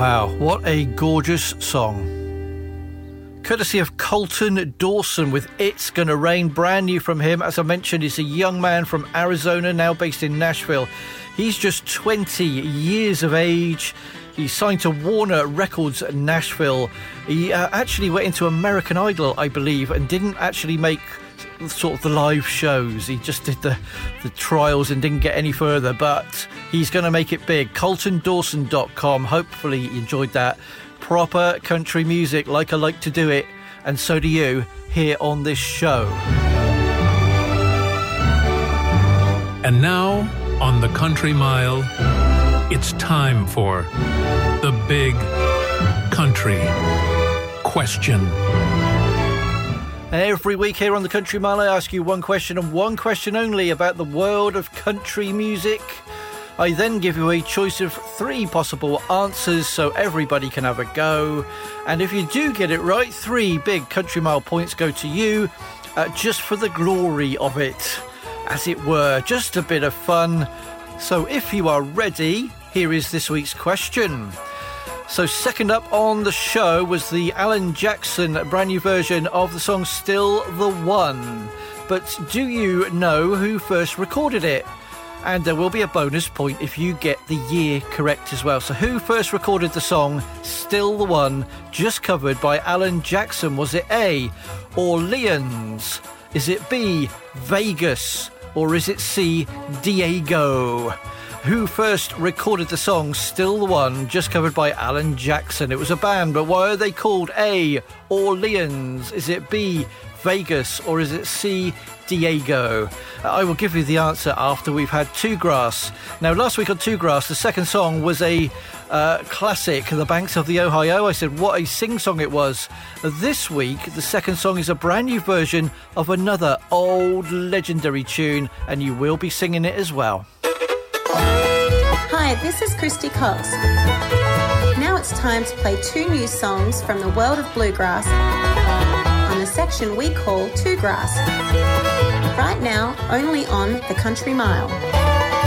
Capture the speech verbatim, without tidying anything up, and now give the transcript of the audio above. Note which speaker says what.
Speaker 1: Wow, what a gorgeous song. Courtesy of Colton Dawson with It's Gonna Rain, brand new from him. As I mentioned, he's a young man from Arizona, now based in Nashville. He's just twenty years of age. He's signed to Warner Records Nashville. He uh, actually went into American Idol, I believe, and didn't actually make sort of the live shows. He just did the, the trials and didn't get any further, but he's going to make it big. colton dawson dot com. Hopefully you enjoyed that. Proper country music like I like to do it, and so do you here on this show.
Speaker 2: And now on the Country Mile, it's time for the Big Country Question.
Speaker 1: Every week here on the Country Mile, I ask you one question and one question only about the world of country music. I then give you a choice of three possible answers so everybody can have a go. And if you do get it right, three big Country Mile points go to you, uh, just for the glory of it, as it were. Just a bit of fun. So if you are ready, here is this week's question. So second up on the show was the Alan Jackson brand new version of the song Still the One. But do you know who first recorded it? And there will be a bonus point if you get the year correct as well. So who first recorded the song Still the One, just covered by Alan Jackson? Was it A, Orleans? Is it B, Vegas? Or is it C, Diego? Who first recorded the song Still the One, just covered by Alan Jackson? It was a band, but why are they called A, Orleans? Is it B, Vegas? Or is it C, Diego? I will give you the answer after we've had Two Grass. Now, last week on Two Grass, the second song was a uh, classic, The Banks of the Ohio. I said what a sing-song it was. This week, the second song is a brand new version of another old legendary tune, and you will be singing it as well.
Speaker 3: Hi, this is Christy Cox. Now it's time to play two new songs from the world of bluegrass on the section we call Two Grass. Right now, only on the Country Mile.